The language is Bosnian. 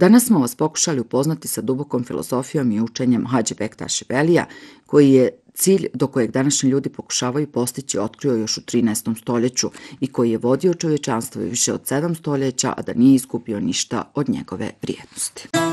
Danas smo vas pokušali upoznati sa dubokom filozofijom i učenjem Hadži Bektaša Velija, koji je cilj do kojeg današnji ljudi pokušavaju postići otkrio još u 13. stoljeću i koji je vodio čovječanstvo više od 7 stoljeća, a da nije izgubio ništa od njegove vrijednosti.